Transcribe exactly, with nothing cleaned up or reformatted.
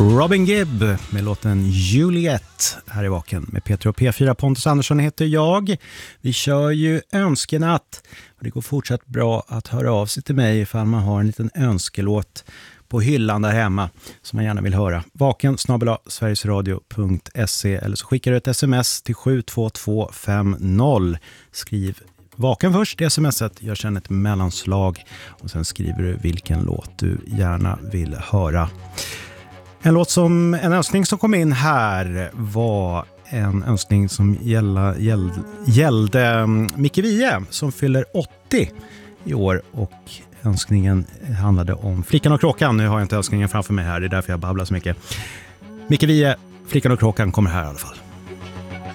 Robin Gibb med låten Juliet här i Vaken med Peter och P fyra. Pontus Andersson heter jag. Vi kör ju önskenatt och det går fortsatt bra att höra av sig till mig ifall man har en liten önskelåt på hyllan där hemma som man gärna vill höra. Vaken snabel-a sverigesradio punkt se eller så skickar du ett sms till sju två två fem noll. Skriv Vaken först i smset, gör sedan ett mellanslag och sen skriver du vilken låt du gärna vill höra. En låt som, en önskning som kom in här var en önskning som gälla, gäll, gällde Micke Wiehe som fyller åttio i år och önskningen handlade om Flickan och kråkan. Nu har jag inte önskningen framför mig här, det är därför jag babblar så mycket. Micke Wiehe, Flickan och kråkan kommer här i alla fall.